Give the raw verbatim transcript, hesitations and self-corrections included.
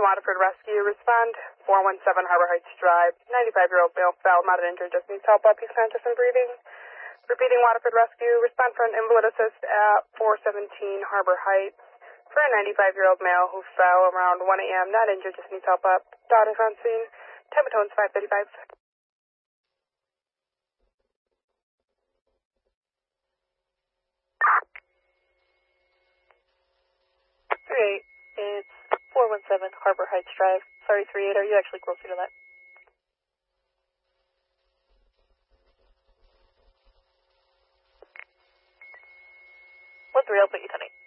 Waterford Rescue. Respond four one seven Harbor Heights Drive. ninety-five-year-old male fell, not an injured, just needs help up. He's conscious and breathing. Repeating Waterford Rescue. Respond for an invalid assist at four seventeen Harbor Heights. For a ninety-five-year-old male who fell around one A M, not injured, just needs help up. Daughter's on scene. Tempatone's five thirty-five. three eight, it's four one seven Harbor Heights Drive. Sorry, three eight, are you actually closer to that? one three, I'll put you ten eight.